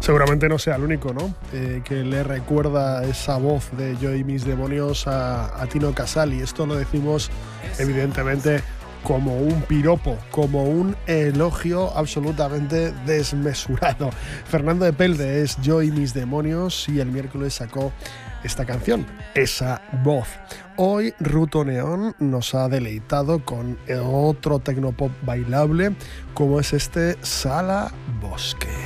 Seguramente no sea el único, ¿no? Que le recuerda esa voz de Yo y mis demonios a Tino Casal, y esto lo decimos evidentemente como un piropo, como un elogio absolutamente desmesurado. Fernando Epelde es Yo y mis demonios y el miércoles sacó esta canción, esa voz. Hoy Ruto Neón nos ha deleitado con otro tecnopop bailable como es este Sala Bosque.